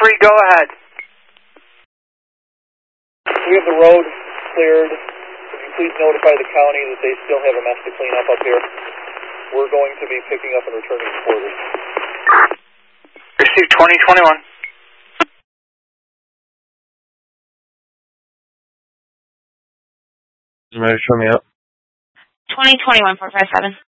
free, go ahead. We have the road cleared. Would you please notify the county that they still have a mess to clean up here? We're going to be picking up and returning to quarters. Received 2021. Somebody show me up. 2021 457.